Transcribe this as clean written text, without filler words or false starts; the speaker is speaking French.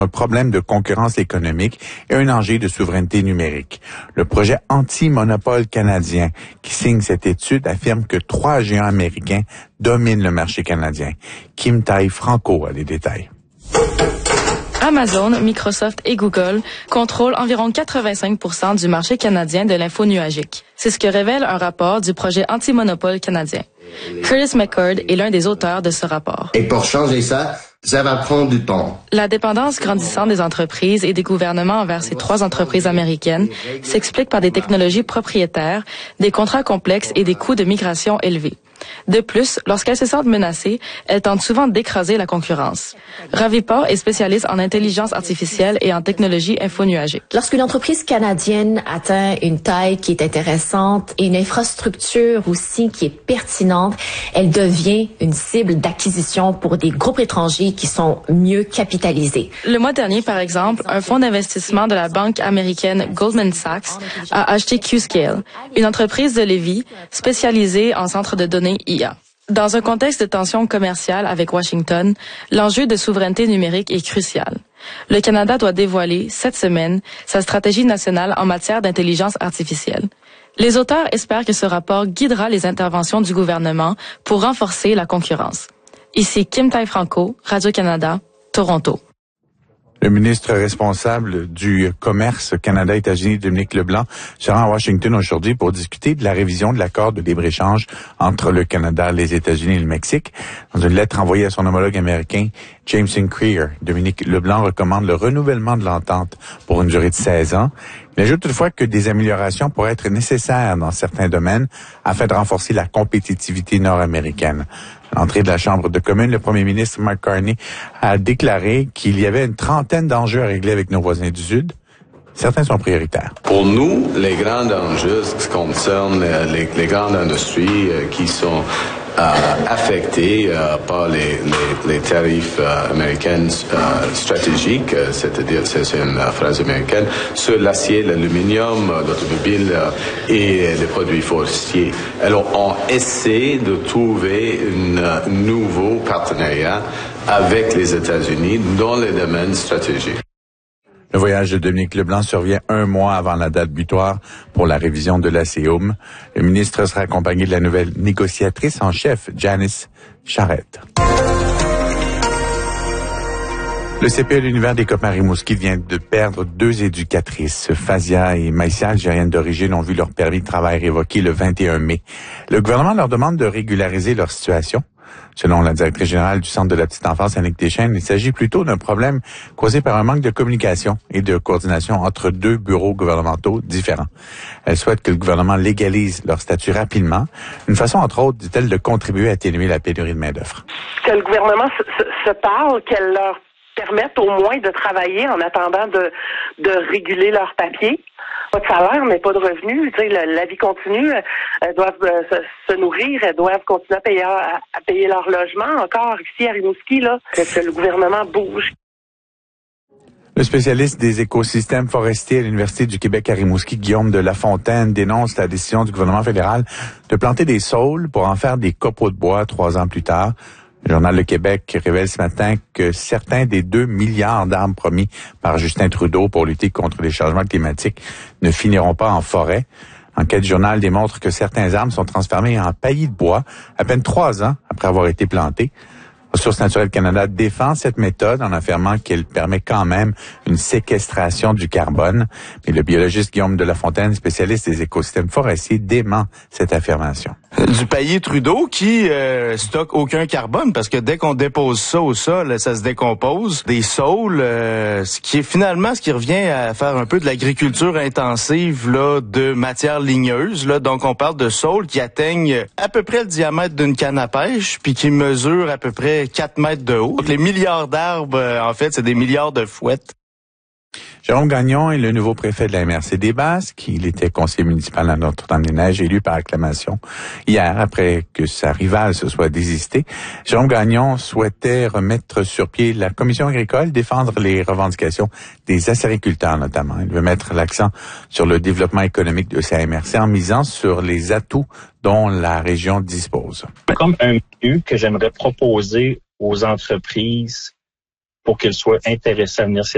un problème de concurrence économique et un enjeu de souveraineté numérique. Le projet anti-monopole canadien qui signe cette étude affirme que 3 géants américains dominent le marché canadien. Kim Tai-Franco a les détails. Amazon, Microsoft et Google contrôlent environ 85% du marché canadien de l'info nuagique. C'est ce que révèle un rapport du projet anti-monopole canadien. Curtis McCord est l'un des auteurs de ce rapport. Et pour changer ça va prendre du temps. La dépendance grandissante des entreprises et des gouvernements envers ces 3 entreprises américaines s'explique par des technologies propriétaires, des contrats complexes et des coûts de migration élevés. De plus, lorsqu'elles se sentent menacées, elles tentent souvent d'écraser la concurrence. Raviport est spécialiste en intelligence artificielle et en technologie infonuagique. Lorsqu'une entreprise canadienne atteint une taille qui est intéressante et une infrastructure aussi qui est pertinente, elle devient une cible d'acquisition pour des groupes étrangers qui sont mieux capitalisés. Le mois dernier, par exemple, un fonds d'investissement de la banque américaine Goldman Sachs a acheté Qscale, une entreprise de Lévis spécialisée en centres de données IA. Dans un contexte de tension commerciale avec Washington, l'enjeu de souveraineté numérique est crucial. Le Canada doit dévoiler, cette semaine, sa stratégie nationale en matière d'intelligence artificielle. Les auteurs espèrent que ce rapport guidera les interventions du gouvernement pour renforcer la concurrence. Ici Kim Tai-Franco, Radio-Canada, Toronto. Le ministre responsable du commerce Canada-États-Unis, Dominique Leblanc, se rend à Washington aujourd'hui pour discuter de la révision de l'accord de libre-échange entre le Canada, les États-Unis et le Mexique. Dans une lettre envoyée à son homologue américain, Jameson Creer, Dominique Leblanc recommande le renouvellement de l'entente pour une durée de 16 ans. Il ajoute toutefois que des améliorations pourraient être nécessaires dans certains domaines afin de renforcer la compétitivité nord-américaine. À l'entrée de la Chambre de communes, le premier ministre Mark Carney a déclaré qu'il y avait une trentaine d'enjeux à régler avec nos voisins du Sud. Certains sont prioritaires. Pour nous, les grands enjeux concernent les grandes industries qui sont affectées par les tarifs américains stratégiques, c'est-à-dire, c'est une phrase américaine, sur l'acier, l'aluminium, l'automobile et les produits forestiers. Alors, on essaie de trouver un nouveau partenariat avec les États-Unis dans les domaines stratégiques. Le voyage de Dominique Leblanc survient 1 mois avant la date butoir pour la révision de l'ACEUM. Le ministre sera accompagné de la nouvelle négociatrice en chef, Janice Charette. Le CPE de l'univers des Coop Rimouski vient de perdre 2 éducatrices. Fazia et Maïsia, algériennes d'origine, ont vu leur permis de travail révoqué le 21 mai. Le gouvernement leur demande de régulariser leur situation. Selon la directrice générale du Centre de la petite enfance, Annick Deschênes, il s'agit plutôt d'un problème causé par un manque de communication et de coordination entre 2 bureaux gouvernementaux différents. Elle souhaite que le gouvernement légalise leur statut rapidement, une façon, entre autres, dit-elle, de contribuer à atténuer la pénurie de main-d'œuvre. Que le gouvernement se parle, qu'elle leur permette au moins de travailler en attendant de réguler leurs papiers. Pas de salaire, mais pas de revenus. Tu sais, la vie continue. Elles doivent se nourrir, elles doivent continuer à payer leur logement. Encore ici à Rimouski, là, que le gouvernement bouge. Le spécialiste des écosystèmes forestiers à l'Université du Québec à Rimouski, Guillaume de Lafontaine, dénonce la décision du gouvernement fédéral de planter des saules pour en faire des copeaux de bois 3 ans plus tard. Le Journal Le Québec révèle ce matin que certains des 2 milliards d'arbres promis par Justin Trudeau pour lutter contre les changements climatiques ne finiront pas en forêt. L'enquête du journal démontre que certains arbres sont transformés en paillis de bois à peine 3 ans après avoir été plantés. Ressources naturelles Canada défend cette méthode en affirmant qu'elle permet quand même une séquestration du carbone. Mais le biologiste Guillaume de Lafontaine, spécialiste des écosystèmes forestiers, dément cette affirmation. Du paillis Trudeau qui stocke aucun carbone parce que dès qu'on dépose ça au sol, ça se décompose. Des saules, ce qui revient à faire un peu de l'agriculture intensive là de matières ligneuses. Là, donc on parle de saules qui atteignent à peu près le diamètre d'une canne à pêche puis qui mesurent à peu près 4 mètres de haut. Donc les milliards d'arbres, en fait, c'est des milliards de fouettes. Jérôme Gagnon est le nouveau préfet de la MRC des Basques. Il était conseiller municipal à Notre-Dame-des-Neiges, élu par acclamation hier après que sa rivale se soit désistée. Jérôme Gagnon souhaitait remettre sur pied la commission agricole, défendre les revendications des acériculteurs notamment. Il veut mettre l'accent sur le développement économique de sa MRC en misant sur les atouts dont la région dispose. Comme un menu que j'aimerais proposer aux entreprises pour qu'elles soient intéressées à venir